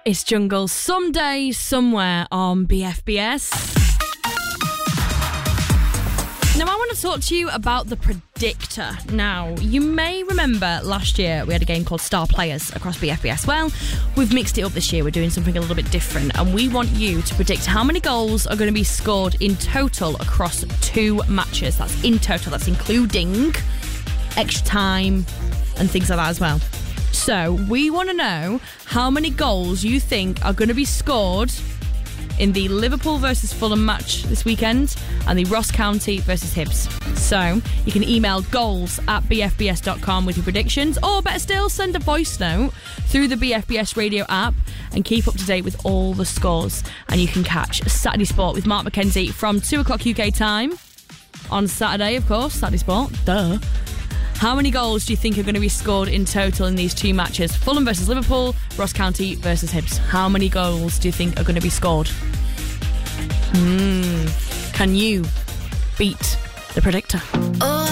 It's Jungle, someday, somewhere on BFBS. Now, I want to talk to you about the Predictor. Now, you may remember last year we had a game called Star Players across BFBS. Well, we've mixed it up this year. We're doing something a little bit different, and we want you to predict how many goals are going to be scored in total across 2 matches. That's in total. That's including extra time and things like that as well. So, we want to know how many goals you think are going to be scored in the Liverpool versus Fulham match this weekend and the Ross County versus Hibs. So you can email goals@bfbs.com with your predictions, or better still, send a voice note through the BFBS radio app and keep up to date with all the scores. And you can catch Saturday Sport with Mark McKenzie from 2 o'clock UK time on Saturday, of course. Saturday Sport, duh. How many goals do you think are going to be scored in total in these 2 matches? Fulham versus Liverpool, Ross County versus Hibs. How many goals do you think are going to be scored? Can you beat the Predictor?